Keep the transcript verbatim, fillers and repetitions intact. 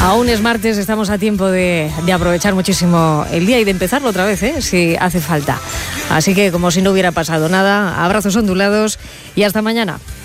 Aún es martes, estamos a tiempo de, de aprovechar muchísimo el día y de empezarlo otra vez, ¿eh? Si hace falta. Así que como si no hubiera pasado nada, abrazos ondulados y hasta mañana.